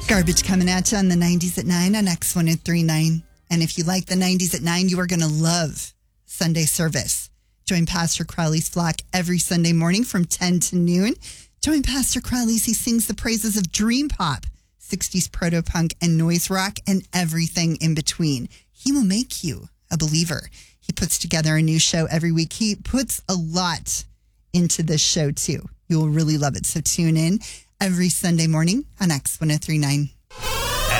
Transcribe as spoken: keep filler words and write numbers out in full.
Garbage coming at you on the nineties at nine on X one oh three nine. And if you like the nineties at nine, you are going to love Sunday service. Join Pastor Crowley's flock every Sunday morning from ten to noon. Join Pastor Crowley as he sings the praises of dream pop, sixties proto-punk, and noise rock, and everything in between. He will make you a believer. He puts together a new show every week. He puts a lot into this show, too. You will really love it. So tune in every Sunday morning on X one oh three nine.